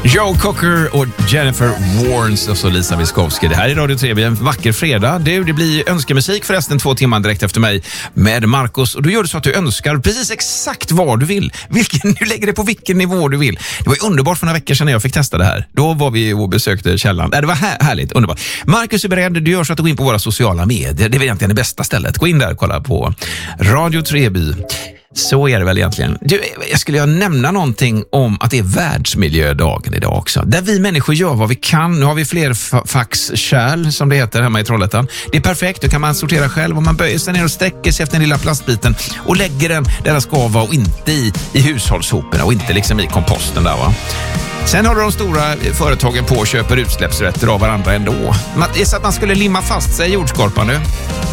Joe Cocker och Jennifer Warnes och så Lisa Wiskowski. Det här är Radio 3, en vacker fredag. Det blir önskemusik förresten 2 timmar direkt efter mig med Marcus. Och då gör du så att du önskar precis exakt vad du vill. Du lägger det på vilken nivå du vill. Det var ju underbart för några veckor sedan när jag fick testa det här. Då var vi och besökte källan. Det var härligt, underbart. Marcus är beredd. Du gör så att du går in på våra sociala medier. Det är egentligen det bästa stället. Gå in där och kolla på Radio 3by. Så är det väl egentligen. Jag skulle nämna någonting om att det är världsmiljödagen idag också. Där vi människor gör vad vi kan. Nu har vi fler faxkärl som det heter hemma i Trollhättan. Det är perfekt, då kan man sortera själv och man böjer sig ner och sträcker sig efter den lilla plastbiten och lägger den där den ska vara och inte i hushållssoporna och inte liksom i komposten där, va. Sen har de stora företagen på och köper utsläppsrätter av varandra ändå. Det är så att man skulle limma fast sig i jordskorpan nu.